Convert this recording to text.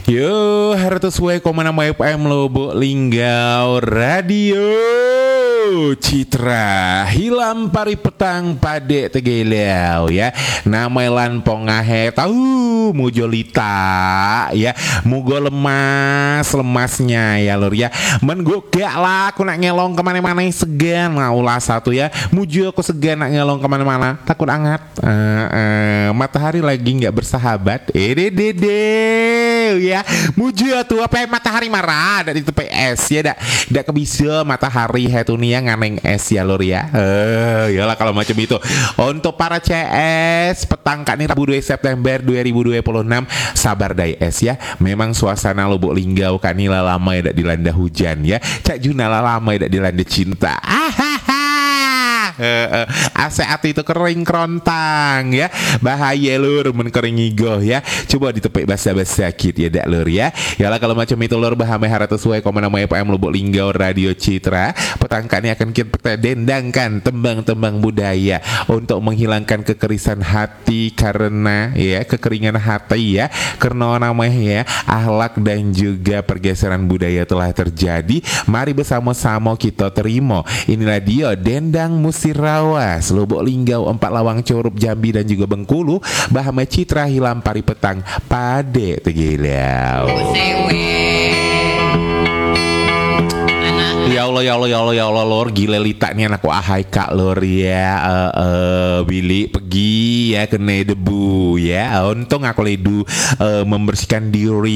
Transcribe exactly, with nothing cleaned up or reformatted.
Yo, harus sesuai komen nama F M Lubuk Linggau Radio Citra hilam pari petang pade tegelau ya. Nama lan pongahe tahu mujolita ya. Mugo lemas lemasnya ya lur ya. Men gua gak lah aku nak ngelong kemana-mana segan. Nah ulah satu ya. Mujo aku segan nak ngelong kemana-mana takut angat. Uh, uh, matahari lagi nggak bersahabat. Eh dede ya. Mujo tuh apa yang matahari marah dari T P S ya dak dak kebisa matahari itu nih ya nganeng es ya lur ya. Eh yalah kalau macam itu. Untuk para C S petang kak nih Rabu dua September dua ribu dua puluh enam sabar dai es ya. Memang suasana Lubuk Linggau kak nih lama ya dak dilanda hujan ya. Cak Juna lama ya dak dilanda cinta. Uh, uh, A C hati itu kering kerontang ya. Bahaya lur men kering ngigoh ya. Coba ditepek basa-basa sakit ya dak lur ya. Yalah kalau macam itu lur bahame harap sesuai komen nama F M Lubuk Linggau Radio Citra. Petangkan ini akan kita dendangkan tembang-tembang budaya untuk menghilangkan kekerisan hati karena ya kekeringan hati ya. Karena namanya ya akhlak dan juga pergeseran budaya telah terjadi. Mari bersama-sama kita terima. Inilah dia dendang musik Rawas Lubuk Linggau empat Lawang Corup Jambi dan juga Bengkulu bahame Citra hilam pari petang pade tegelau. Ya Allah ya Allah ya Allah ya Allah lor gila lita nih anakku ahai kak lor ya uh, uh, Billy pergi ya kena debu ya untung aku ledu uh, membersihkan diri